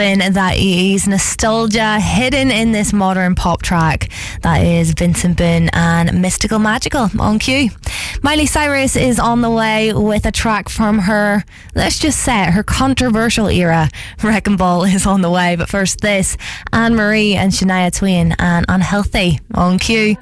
That is nostalgia hidden in this modern pop track. That is Vincent Boone and Mystical Magical on cue. Miley Cyrus is on the way with a track from her, let's just say it, her controversial era. Wrecking Ball is on the way, but first this, Anne Marie and Shania Twain and Unhealthy on cue.